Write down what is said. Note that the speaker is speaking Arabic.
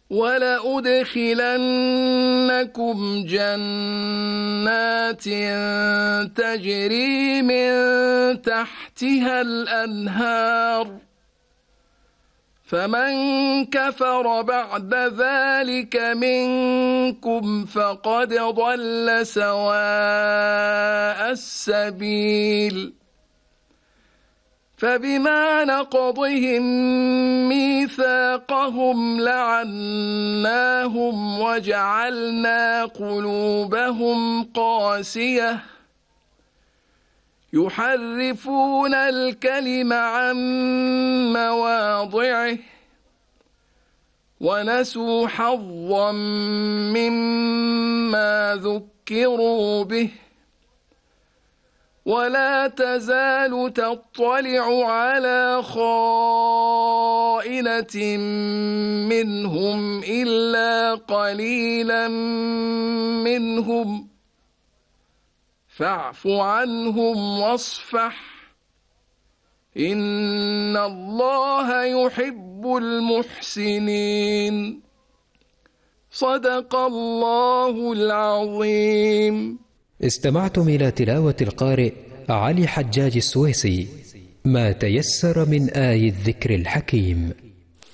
ولأدخلنكم جنات تجري من تحتها الأنهار فمن كفر بعد ذلك منكم فقد ضل سواء السبيل فبما نقضهم ميثاقهم لعناهم وجعلنا قلوبهم قاسية يحرفون الكلم عن مواضعه ونسوا حظا مما ذكروا به ولا تزال تطلع على خائنة منهم إلا قليلا منهم فاعف عنهم واصفح إن الله يحب المحسنين صدق الله العظيم. استمعتم إلى تلاوة القارئ علي حجاج السويسي ما تيسر من آي الذكر الحكيم.